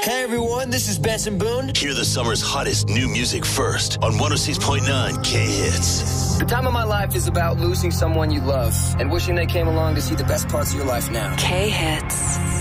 Hey everyone, this is Benson Boone. Hear the summer's hottest new music first on 106.9 K-Hits. The time of my life is about losing someone you love and wishing they came along to see the best parts of your life now. K-Hits.